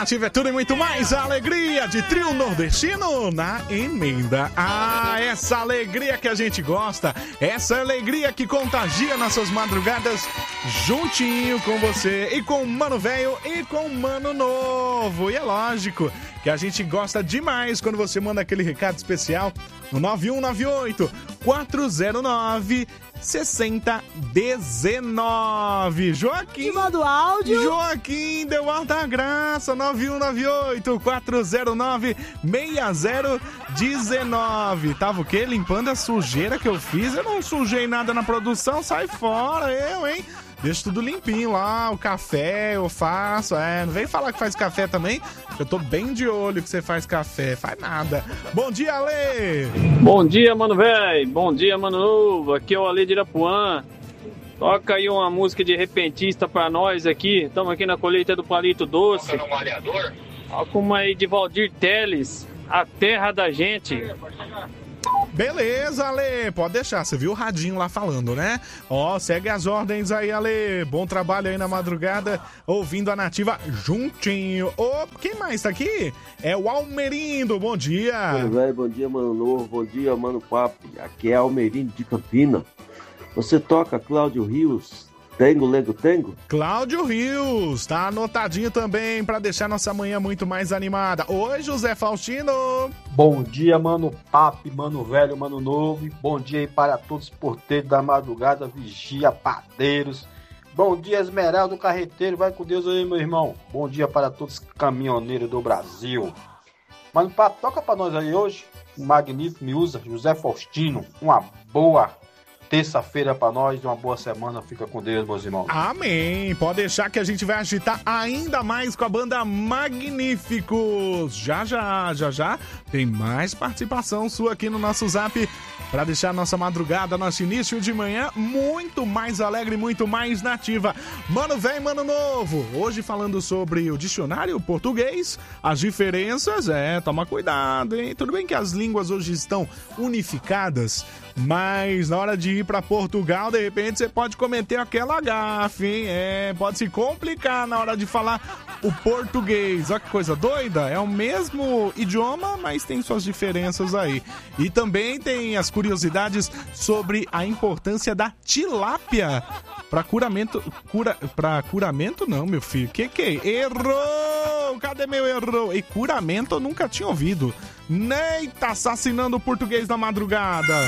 Nativa é tudo e muito mais. A alegria de trio nordestino na emenda. Ah, essa alegria que a gente gosta. Essa alegria que contagia nossas madrugadas juntinho com você. E com o Mano Velho e com o Mano Novo. E é lógico que a gente gosta demais quando você manda aquele recado especial no 9198-409 6019. Joaquim. E manda o áudio. Joaquim deu alta graça. 9198-409-6019. Tava o quê? Limpando a sujeira que eu fiz. Eu não sujei nada na produção. Sai fora, eu, hein? Deixa tudo limpinho lá, o café eu faço, não vem falar que faz café também, eu tô bem de olho que você faz café, faz nada. Bom dia, Ale! Bom dia, mano velho, bom dia, mano novo, aqui é o Ale de Irapuã. Toca aí uma música de repentista pra nós aqui, estamos aqui na colheita do Palito Doce. Toca uma aí de Valdir Teles, A Terra da Gente. Beleza, Ale, pode deixar, você viu o radinho lá falando, né? Ó, segue as ordens aí, Ale, bom trabalho aí na madrugada, ouvindo a Nativa juntinho. Ô, quem mais tá aqui? É o Almerindo, bom dia. Bom dia, Mano Novo, bom dia, Mano Papo, aqui é Almerindo de Campina. Você toca Cláudio Rios, Tengo, Lego, Tengo? Cláudio Rios, tá anotadinho também pra deixar nossa manhã muito mais animada. Oi, José Faustino. Bom dia, Mano Papo, Mano Velho, Mano Novo. Bom dia aí para todos os porteiros da madrugada, vigia, padeiros. Bom dia, Esmeralda, carreteiro. Vai com Deus aí, meu irmão. Bom dia para todos os caminhoneiros do Brasil. Mano Papo, toca pra nós aí hoje. O magnífico me usa, José Faustino. Uma boa terça-feira pra nós, uma boa semana, fica com Deus, meus irmãos. Amém, pode deixar que a gente vai agitar ainda mais com a banda Magníficos. Já tem mais participação sua aqui no nosso Zap, pra deixar nossa madrugada, nosso início de manhã muito mais alegre, muito mais nativa. Mano velho, mano novo, hoje falando sobre o dicionário português, as diferenças, toma cuidado, hein? Tudo bem que as línguas hoje estão unificadas, mas na hora de ir pra Portugal, de repente você pode cometer aquela gafe, hein? Pode se complicar na hora de falar o português. Olha que coisa doida, é o mesmo idioma, mas tem suas diferenças aí. E também tem as curiosidades sobre a importância da tilápia para curamento. Para curamento não, meu filho. Que é? Errou! Cadê meu errou? E curamento eu nunca tinha ouvido. Neita, assassinando o português na madrugada.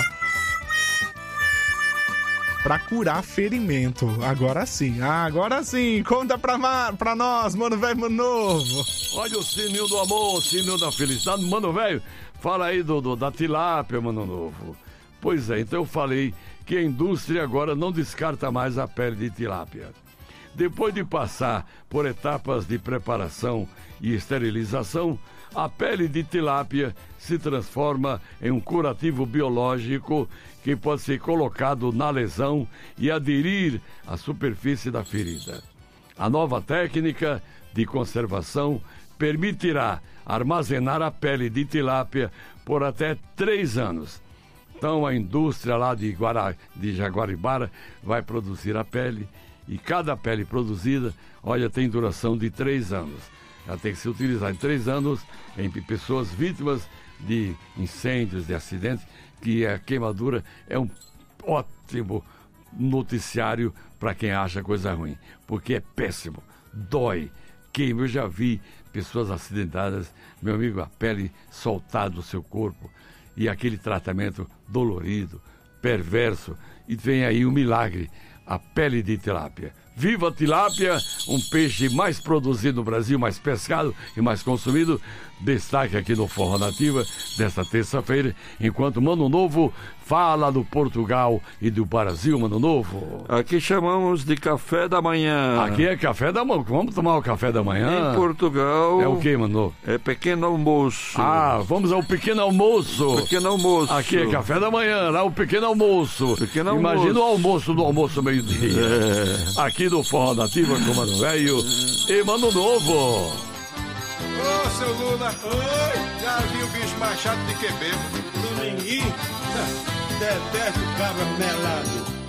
Pra curar ferimento. Agora sim. Conta pra nós, Mano Velho, Mano Novo. Olha o sininho do amor, o sininho da felicidade. Mano Velho, fala aí da tilápia, Mano Novo. Pois é, então eu falei que a indústria agora não descarta mais a pele de tilápia. Depois de passar por etapas de preparação e esterilização, a pele de tilápia se transforma em um curativo biológico que pode ser colocado na lesão e aderir à superfície da ferida. A nova técnica de conservação permitirá armazenar a pele de tilápia por até 3 anos. Então a indústria lá de Jaguaribara vai produzir a pele e cada pele produzida, tem duração de 3 anos. Ela tem que se utilizar em 3 anos em pessoas vítimas de incêndios, de acidentes, que a queimadura é um ótimo noticiário para quem acha coisa ruim, porque é péssimo, dói, queima. Eu já vi pessoas acidentadas, meu amigo, a pele soltada do seu corpo e aquele tratamento dolorido, perverso, e vem aí o milagre, a pele de tilápia. Viva a tilápia, um peixe mais produzido no Brasil, mais pescado e mais consumido. Destaque aqui no Forró Nativa desta terça-feira, enquanto Mano Novo fala do Portugal e do Brasil. Mano Novo, aqui chamamos de café da manhã. Aqui é café da manhã. Vamos tomar o café da manhã? Em Portugal é o que, Mano Novo? É pequeno almoço. Vamos ao pequeno almoço. Pequeno almoço. Aqui é café da manhã, lá o pequeno almoço. Imagina o almoço do almoço meio-dia. Aqui do Forró Nativa com Mano Velho e Mano Novo. Ô, seu Lula, já vi o bicho mais chato de que bebo. Dominguinho, detesto cabra melado.